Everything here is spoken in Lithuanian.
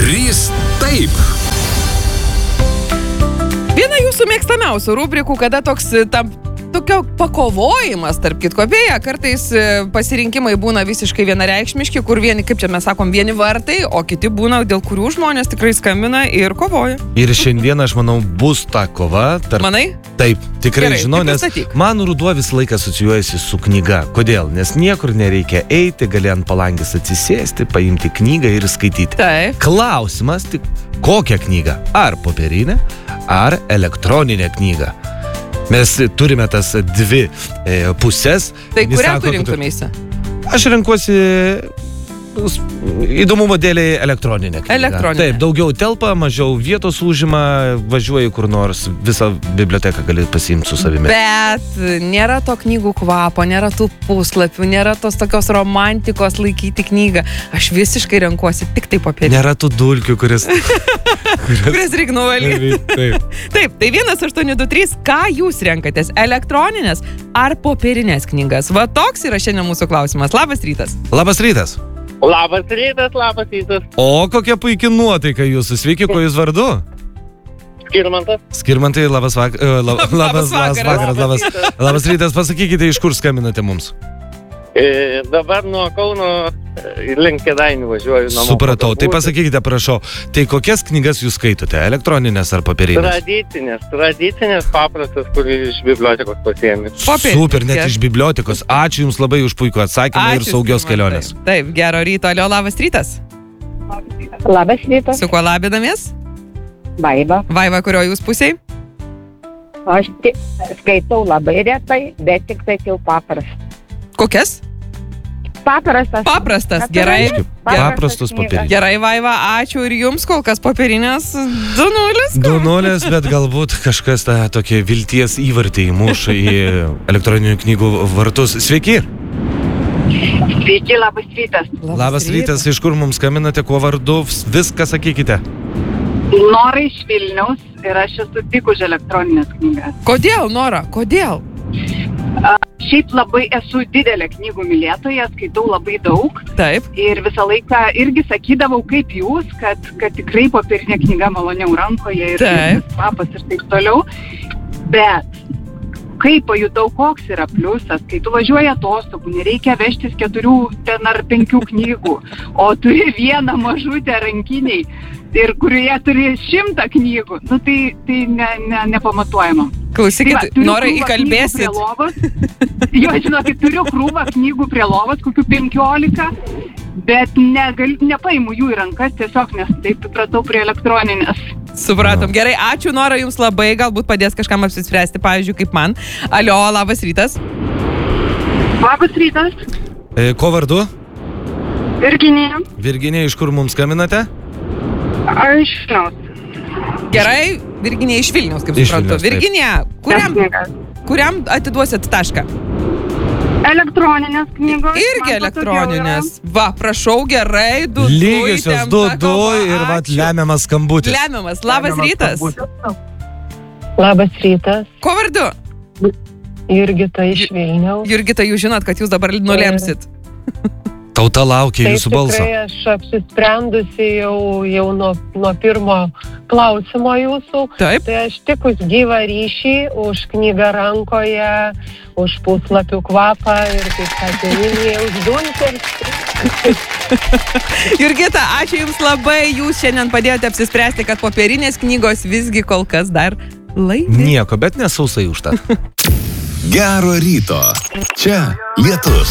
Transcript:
3 taip. Viena jūsų mėgstamiausių rubrikų, kada toks tokio pakovojimas, tarp kitko. Beje, kartais pasirinkimai būna visiškai vienareikšmiški, kur vieni, kaip čia mes sakom, vieni vartai, o kiti būna, dėl kurių žmonės tikrai skambina ir kovoja. Ir šiandien, aš manau, bus ta kova. Manai? Taip, tikrai Gerai, žinau, tai nes pristatyk. man ruduo visą laiką asocijuojasi su knyga. Kodėl? Nes niekur nereikia eiti, gali ant palangės atsisėsti, paimti knygą ir skaityti. Taip. Klausimas tik, kokią knygą? Ar popierinę, ar elektroninę knygą? Mes turime tas dvi pusės. Tai Vieni kurią sako, tu kad- rinktumeisi? Aš renkuosi įdomumo dėliai elektroninę knygą. Elektroninę. Taip, daugiau telpa, mažiau vietos užima, važiuoji kur nors, visą biblioteką gali pasiimti su savimi. Bet nėra to knygų kvapo, nėra tų puslapių, nėra tos tokios romantikos laikyti knygą. Aš visiškai renkuosi tik tai popierinę. Nėra tų dulkių, kuris... Kuris reik nuvalyti. Taip. Taip, tai 1823, ką jūs renkatės? Elektroninės ar popierinės knygas? Va toks yra šiandien mūsų klausimas. Labas rytas. Labas rytas. Labas rytas, labas rytas. O kokia puikia nuotaika jūsų. Sveiki, kuo jūs vardu? Skirmantas. Skirmantai, labas vakaras. Labas rytas. Pasakykite, iš kur skambinate mums. Dabar nuo Kauno link Kėdainių važiuoju. Supratau. Tai pasakykite, prašau, tai kokias knygas jūs skaitote? Elektroninės ar popierinės? Tradicinės paprastas, kurį iš bibliotekos pasiėmė. Popierinės. Super, net iš bibliotekos. Ačiū Jums labai už puikų atsakymą ir saugios kelionės. Taip, gero ryto. Alio, labas rytas. Labas rytas, Su kuo labinamės? Vaiva. Vaiva, kurio jūs pusiai? Aš skaitau labai retai, bet tik tai jau paprastas. Kokias? Paprastas. Paprastas, gerai. Paprastus popierinius. Gerai, Vaiva, ačiū ir jums kol kas popierinės 2-0. 2-0, bet galbūt kažkas tą tokį vilties įvartį įmuša į elektroninių knygų vartus. Sveiki. Sveiki, labas rytas. Labas rytas. Iš kur mums skambinate, kuo vardu? Viską sakykite. Nora iš Vilniaus ir aš esu tik už elektroninės knygas. Kodėl, Nora? Kodėl? Šiaip labai esu didelė knygų mylėtoja, skaitau labai daug Taip. ir visą laiką irgi sakydavau kaip jūs, kad tikrai popierinė knyga maloniau rankoje ir Taip. kvapas ir taip toliau. Bet kai pajutau, koks yra pliusas, kai tu važiuoji atostogų, nereikia vežtis 4 ar 5 knygų, o turi vieną mažutę rankiniai ir kurioje turi 100 knygų, nu tai nepamatuojama. Klausykit, Nora, įkalbėsit. Jo, žinokit, turiu krūvą knygų prie lovos, kokių 15, bet nepaimu jų į rankas, tiesiog nes taip įpratau prie elektroninės. Supratom. Gerai, ačiū, Nora, jums labai. Galbūt padės kažkam apsispręsti, pavyzdžiui, kaip man. Alio, labas rytas. Labas rytas. Ko vardu? Virginija. Virginija, iš kur mums skambinate? Aš žinau. Gerai, Virginija iš Vilniaus, kaip Iš suprantu. Vilniaus, taip. Virginija, kuriam atiduosit tašką? Elektroninės knygos. Irgi elektroninės. Va, prašau, gerai, 2-2. Lygiosios 2-2 ir vat lemiamas skambutis. Lemiamas. Labas rytas. Labas rytas, Ko vardu? Jurgita iš Vilniaus. Jurgita, jūs žinot, kad jūs dabar nulemsit. Tauta laukia jūsų balso. Tikrai aš apsisprendusi jau nuo pirmo klausimo jūsų. Taip. Tai aš tik už gyvą ryšį, už knygą rankoje, už puslapių kvapą ir, kaip sakė, už dulkes. Jurgita, ačiū jums labai. Jūs šiandien padėjote apsispręsti, kad popierinės knygos visgi kol kas dar laimi. Nieko, bet nesausai už tą. Gero ryto. Čia Lietus.